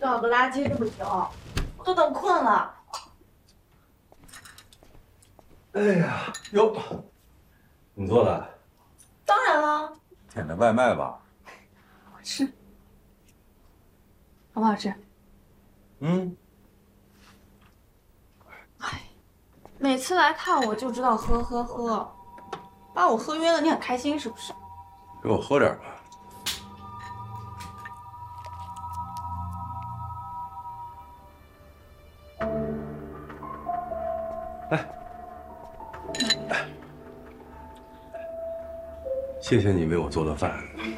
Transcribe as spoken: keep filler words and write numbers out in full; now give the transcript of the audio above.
搞个垃圾这么久，我都等困了。 哎呀，哟，你做的？ 当然了。 点的外卖吧？ 我吃，好不好吃？ 嗯。 哎，每次来看我就知道喝喝喝，把我喝晕了，你很开心是不是？ 给我喝点吧。来，谢谢你为我做的饭。